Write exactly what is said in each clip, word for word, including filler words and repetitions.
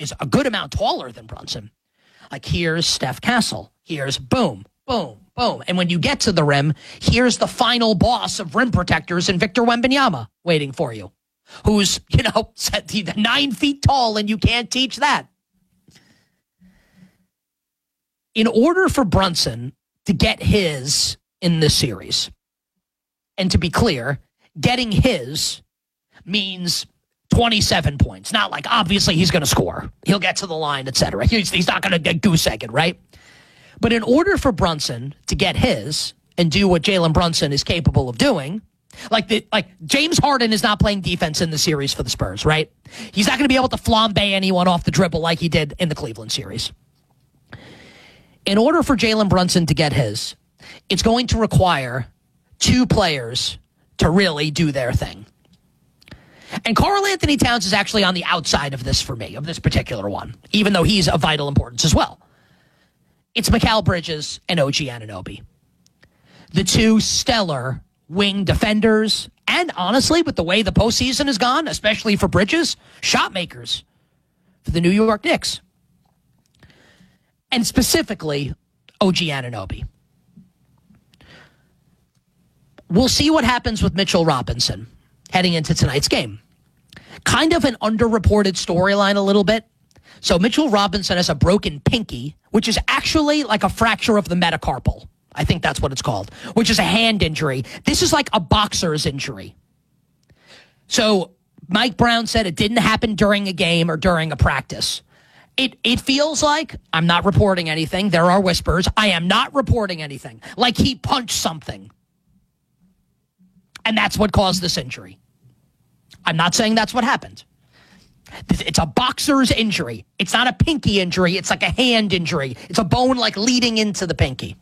is a good amount taller than Brunson. Like, here's Steph Castle. Here's boom, boom, boom. And when you get to the rim, here's the final boss of rim protectors in Victor Wembanyama waiting for you, who's, you know, nine feet tall, and you can't teach that. In order for Brunson to get his in this series, and to be clear, getting his means twenty-seven points. Not like, obviously, he's going to score. He'll get to the line, et cetera. He's, he's not going to get goose egged, right? But in order for Brunson to get his and do what Jalen Brunson is capable of doing, like the, like James Harden is not playing defense in the series for the Spurs, right? He's not going to be able to flambe anyone off the dribble like he did in the Cleveland series. In order for Jalen Brunson to get his, it's going to require two players to really do their thing. And Karl Anthony Towns is actually on the outside of this for me, of this particular one, even though he's of vital importance as well. It's Mikal Bridges and O G Anunoby. The two stellar wing defenders, and honestly, with the way the postseason has gone, especially for Bridges, shot makers for the New York Knicks. And specifically, O G Anunoby. We'll see what happens with Mitchell Robinson heading into tonight's game. Kind of an underreported storyline a little bit. So Mitchell Robinson has a broken pinky, which is actually like a fracture of the metacarpal. I think that's what it's called, which is a hand injury. This is like a boxer's injury. So Mike Brown said it didn't happen during a game or during a practice. It it feels like, I'm not reporting anything. There are whispers. I am not reporting anything. Like he punched something. And that's what caused this injury. I'm not saying that's what happened. It's a boxer's injury. It's not a pinky injury. It's like a hand injury. It's a bone like leading into the pinky.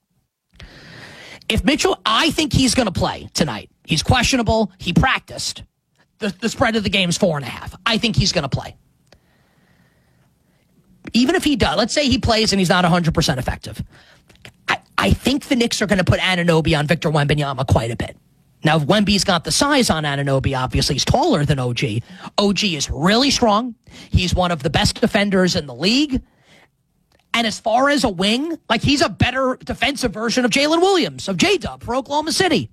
If Mitchell, I think he's going to play tonight. He's questionable. He practiced. The, the spread of the game's four and a half. I think he's going to play. Even if he does, let's say he plays and he's not one hundred percent effective. I, I think the Knicks are going to put Anunoby on Victor Wembanyama quite a bit. Now, if Wemby's got the size on Anunoby, obviously he's taller than O G. O G is really strong. He's one of the best defenders in the league. And as far as a wing, like he's a better defensive version of Jalen Williams, of J-Dub for Oklahoma City.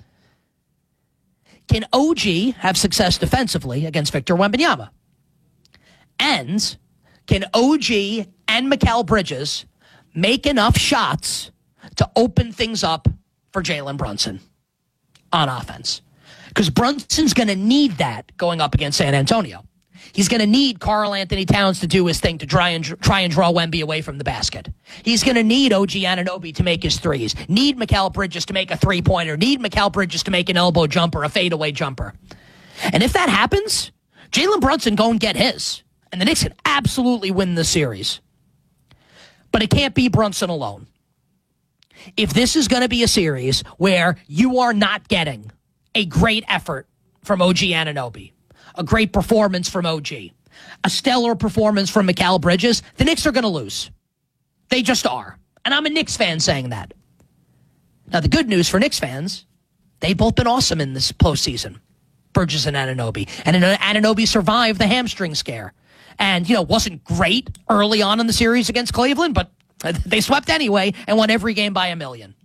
Can O G have success defensively against Victor Wembanyama? And can O G and Mikal Bridges make enough shots to open things up for Jalen Brunson on offense? Because Brunson's going to need that going up against San Antonio. He's going to need Karl Anthony Towns to do his thing to try and try and draw Wemby away from the basket. He's going to need O G Anunoby to make his threes. Need Mikal Bridges to make a three-pointer. Need Mikal Bridges to make an elbow jumper, a fadeaway jumper. And if that happens, Jalen Brunson go and get his. And the Knicks can absolutely win the series. But it can't be Brunson alone. If this is going to be a series where you are not getting a great effort from O G Anunoby, a great performance from O G, a stellar performance from Mikal Bridges, the Knicks are going to lose. They just are. And I'm a Knicks fan saying that. Now, the good news for Knicks fans, they've both been awesome in this postseason, Bridges and Anunoby. And Anunoby survived the hamstring scare. And, you know, wasn't great early on in the series against Cleveland, but they swept anyway and won every game by a million.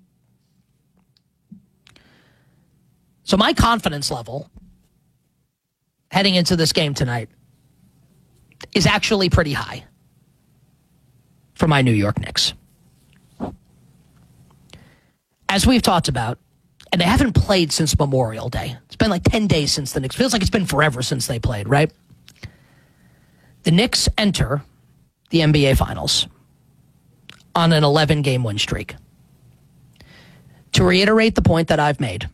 So my confidence level heading into this game tonight is actually pretty high for my New York Knicks. As we've talked about, and they haven't played since Memorial Day. It's been like ten days since the Knicks. Feels like it's been forever since they played, right? The Knicks enter the N B A Finals on an eleven-game win streak. To reiterate the point that I've made,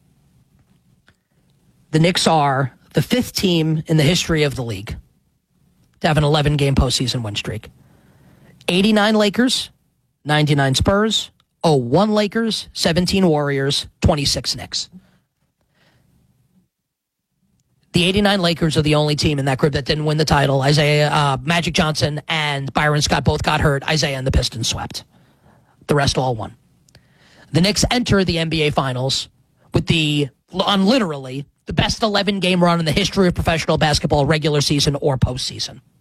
the Knicks are the fifth team in the history of the league to have an eleven-game postseason win streak. eighty-nine Lakers, ninety-nine Spurs, oh one Lakers, seventeen Warriors, twenty-six Knicks. The eighty-nine Lakers are the only team in that group that didn't win the title. Isaiah, uh, Magic Johnson and Byron Scott both got hurt. Isaiah and the Pistons swept. The rest all won. The Knicks enter the N B A Finals with the, on literally, the best eleven-game run in the history of professional basketball, regular season or postseason.